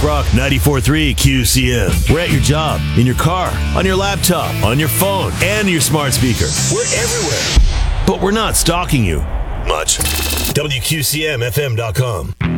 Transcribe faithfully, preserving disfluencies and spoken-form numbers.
Rock ninety-four point three Q C M. We're at your job, in your car, on your laptop, on your phone, and your smart speaker. We're everywhere. But we're not stalking you much. W Q C M F M dot com.